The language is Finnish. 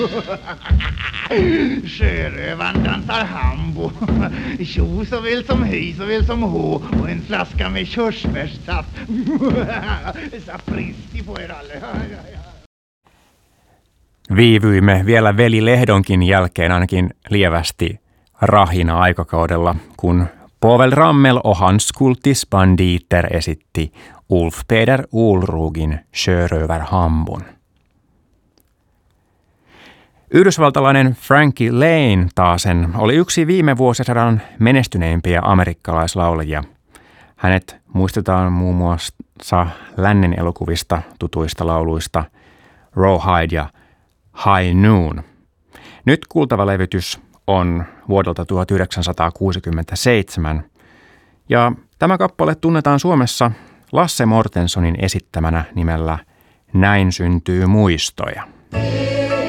Sjörövaren dansar hambo. Tjo såväl som hej såväl som hå. Och en flaska med körsbärssaft. Sapristi på er alle. Viivyimme vielä veli Lehdonkin jälkeen ainakin lievästi rahina aikakaudella, kun Povel Ramel och hans kultisbanditer esitti Ulf Peder Ulrugin Sjörövarhambon. Yhdysvaltalainen Frankie Lane taasen oli yksi viime vuosisadan menestyneimpiä amerikkalaislaulajia. Hänet muistetaan muun muassa lännen elokuvista tutuista lauluista Rawhide ja High Noon. Nyt kuultava levytys on vuodelta 1967 ja tämä kappale tunnetaan Suomessa Lasse Mortensonin esittämänä nimellä Näin syntyy muistoja.